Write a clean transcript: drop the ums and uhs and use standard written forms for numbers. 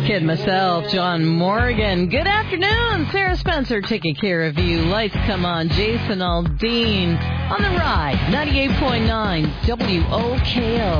kid myself, John Morgan. Good afternoon. Sarah Spencer taking care of you. Lights come on. Jason Aldean on the ride. 98.9 WOKO.